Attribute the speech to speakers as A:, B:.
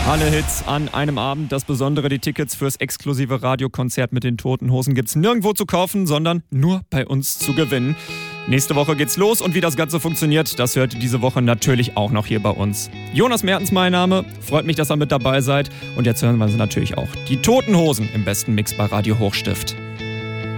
A: Alle Hits an einem Abend. Das Besondere, die Tickets fürs exklusive Radiokonzert mit den Toten Hosen gibt's nirgendwo zu kaufen, sondern nur bei uns zu gewinnen. Nächste Woche geht's los und wie das Ganze funktioniert, das hört ihr diese Woche natürlich auch noch hier bei uns. Jonas Mertens mein Name, freut mich, dass ihr mit dabei seid und jetzt hören wir natürlich auch die Toten Hosen im besten Mix bei Radio Hochstift.